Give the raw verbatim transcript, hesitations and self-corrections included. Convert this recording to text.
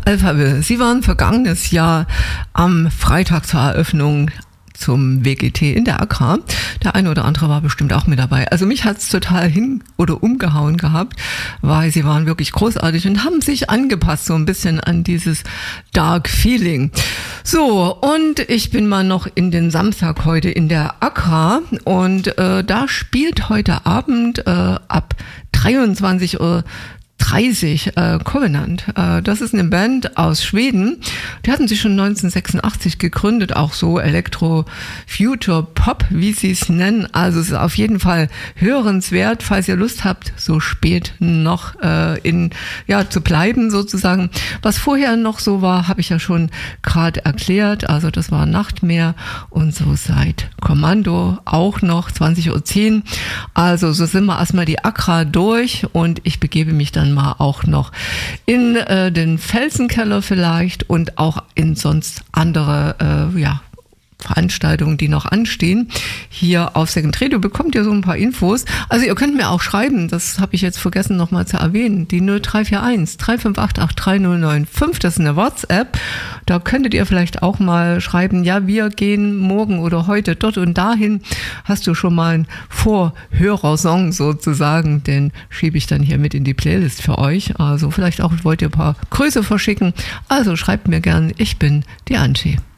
Alphaville. Sie waren vergangenes Jahr am Freitag zur Eröffnung zum W G T in der Accra. Der eine oder andere war bestimmt auch mit dabei. Also mich hat's total hin- oder umgehauen gehabt, weil sie waren wirklich großartig und haben sich angepasst so ein bisschen an dieses Dark Feeling. So, und ich bin mal noch in den Samstag heute in der Accra und äh, da spielt heute Abend äh, ab dreiundzwanzig Uhr dreißig äh, Covenant. Äh, das ist eine Band aus Schweden. Die hatten sich schon neunzehnhundertsechsundachtzig gegründet, auch so Elektro Future Pop, wie sie es nennen. Also es ist auf jeden Fall hörenswert, falls ihr Lust habt, so spät noch äh, in ja zu bleiben sozusagen. Was vorher noch so war, habe ich ja schon gerade erklärt. Also das war Nachtmeer und so seit Kommando auch noch zwanzig Uhr zehn. Also so sind wir erstmal die Accra durch und ich begebe mich dann mal auch noch in äh, den Felsenkeller vielleicht und auch in sonst andere äh, ja Veranstaltungen, die noch anstehen. Hier auf Second Radio bekommt ihr so ein paar Infos. Also ihr könnt mir auch schreiben, das habe ich jetzt vergessen nochmal zu erwähnen, die null drei vier eins drei fünf acht acht drei null neun fünf, das ist eine WhatsApp. Da könntet ihr vielleicht auch mal schreiben, ja, wir gehen morgen oder heute dort und dahin. Hast du schon mal einen Vorhörersong sozusagen, den schiebe ich dann hier mit in die Playlist für euch. Also vielleicht auch wollt ihr ein paar Grüße verschicken. Also schreibt mir gern, ich bin die Angie.